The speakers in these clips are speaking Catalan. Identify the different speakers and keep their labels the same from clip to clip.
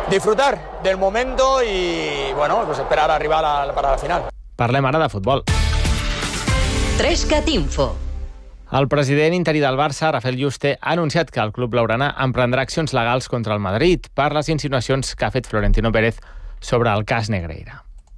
Speaker 1: disfrutar del momento y bueno, pues esperar a arribar para la final.
Speaker 2: Parlem ara de futbol.
Speaker 3: 3cat Info.
Speaker 2: El president interí del Barça, Rafael Yuste, ha anunciat que el club blaugrana emprendrà accions legals contra el Madrid per les insinuacions que ha fet Florentino Pérez sobre el cas Negreira.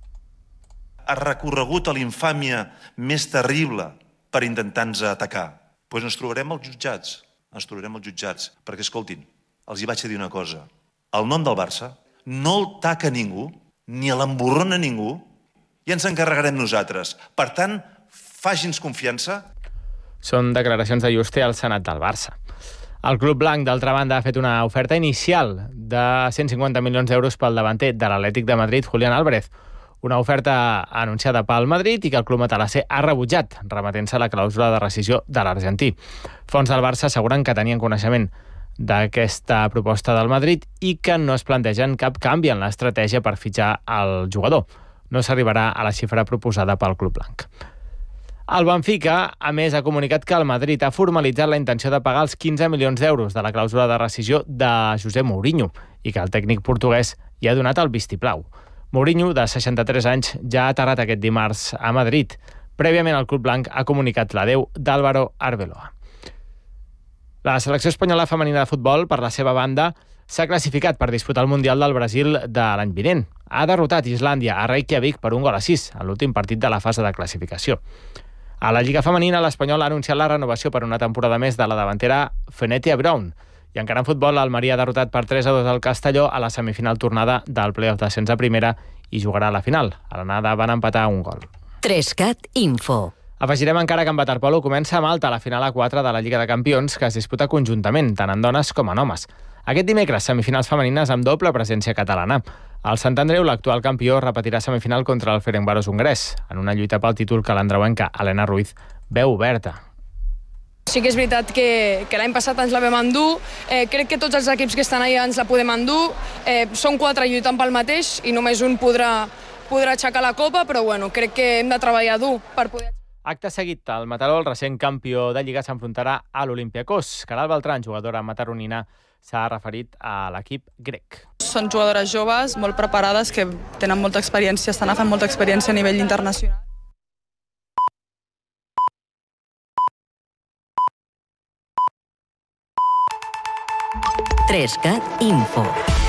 Speaker 4: Ha recorregut a l'infàmia més terrible per intentar-nos atacar. Doncs ens trobarem als jutjats. Perquè, escoltin, els hi vaig a dir una cosa. El nom del Barça no el taca ningú, ni l'emborrona ningú, i ens encarregarem nosaltres. Per tant, faci'ns confiança.
Speaker 2: Són declaracions de Yuste al Senat del Barça. El club blanc, d'altra banda, ha fet una oferta inicial de 150 milions d'euros pel davanter de l'Atlètic de Madrid, Julián Álvarez. Una oferta anunciada pel Madrid i que el club matalasser ha rebutjat, remetent-se a la clàusula de rescissió de l'argentí. Fonts del Barça asseguren que tenien coneixement d'aquesta proposta del Madrid i que no es plantegen cap canvi en l'estratègia per fitxar el jugador. No s'arribarà a la xifra proposada pel club blanc. El Benfica, a més, ha comunicat que el Madrid ha formalitzat la intenció de pagar els 15 milions d'euros de la clàusula de rescissió de José Mourinho i que el tècnic portuguès hi ha donat el vistiplau. Mourinho, de 63 anys, ja ha aterrat aquest dimarts a Madrid. Prèviament, el club blanc ha comunicat l'adeu d'Álvaro Arbeloa. La selecció espanyola femenina de futbol, per la seva banda, s'ha classificat per disputar el Mundial del Brasil de l'any vinent. Ha derrotat Islàndia a Reykjavik per 1-6 en l'últim partit de la fase de classificació. A la Lliga Femenina, l'Espanyol ha anunciat la renovació per una temporada més de la davantera Fenetia Brown. I encara en futbol, l'Almeria ha derrotat per 3-2 al Castelló a la semifinal tornada del play-off d'ascens a primera i jugarà a la final. A l'anada van empatar un gol.
Speaker 3: 3cat Info.
Speaker 2: Afegirem encara que en waterpolo comença a Malta la final A4 de la Lliga de Campions, que es disputa conjuntament, tant en dones com en homes. Aquest dimecres, semifinals femenines amb doble presència catalana. El Sant Andreu, l'actual campió, repetirà semifinal contra el Ferencváros hongarès, en una lluita pel títol que l'andreuenca Helena Ruiz veu oberta.
Speaker 5: Sí que és veritat que l'any passat ens la vam endur. Crec que tots els equips que estan allà ens la podem endur. Són 4 lluitant pel mateix i només un podrà aixecar la copa, però bueno, crec que hem de treballar dur per poder...
Speaker 2: Acte seguit, el Mataró, el recent campió de Lliga, s'enfrontarà a l'Olympiacos. Caral Beltrán, jugadora mataronina, s'ha referit a l'equip grec.
Speaker 6: Són jugadores joves, molt preparades, que tenen molta experiència, estan agafant molta experiència a nivell internacional.
Speaker 3: Trescat Info.